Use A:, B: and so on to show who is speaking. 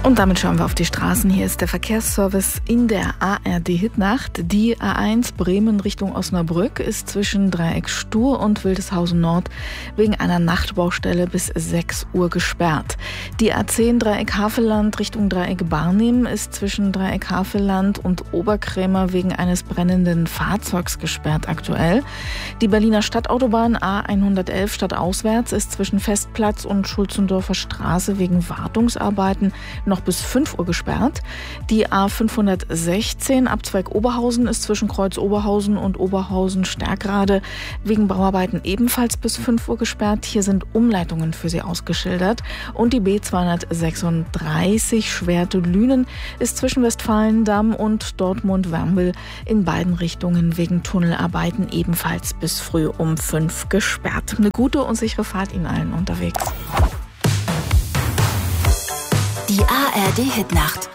A: Und damit schauen wir auf die Straßen. Hier ist der Verkehrsservice in der ARD-Hitnacht. Die A1 Bremen Richtung Osnabrück ist zwischen Dreieck Stur und Wildeshausen Nord wegen einer Nachtbaustelle bis 6 Uhr gesperrt. Die A10 Dreieck Havelland Richtung Dreieck Barnim ist zwischen Dreieck Havelland und Oberkrämer wegen eines brennenden Fahrzeugs gesperrt aktuell. Die Berliner Stadtautobahn A111 stadtauswärts ist zwischen Festplatz und Schulzendorfer Straße wegen Wartungsarbeiten noch bis 5 Uhr gesperrt. Die A516 Abzweig Oberhausen ist zwischen Kreuz Oberhausen und Oberhausen-Stärkrade wegen Bauarbeiten ebenfalls bis 5 Uhr gesperrt. Hier sind Umleitungen für Sie ausgeschildert. Und die B236 Schwerte-Lünen ist zwischen Westfalendamm und Dortmund-Wernwil in beiden Richtungen wegen Tunnelarbeiten ebenfalls bis früh um 5 gesperrt. Eine gute und sichere Fahrt Ihnen allen unterwegs.
B: Die ARD-Hitnacht.